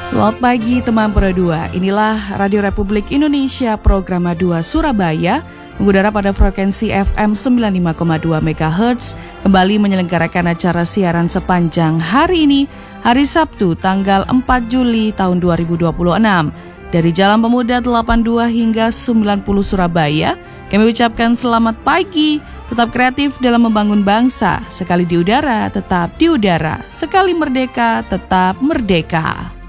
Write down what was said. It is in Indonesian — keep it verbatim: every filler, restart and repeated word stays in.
Selamat pagi teman Pro dua, inilah Radio Republik Indonesia program dua Surabaya mengudara pada frekuensi F M sembilan puluh lima koma dua megahertz kembali menyelenggarakan acara siaran sepanjang hari ini, hari Sabtu tanggal empat Juli tahun dua ribu dua puluh enam. Dari Jalan Pemuda delapan puluh dua hingga sembilan puluh Surabaya, kami ucapkan selamat pagi, tetap kreatif dalam membangun bangsa, sekali di udara tetap di udara, sekali merdeka tetap merdeka.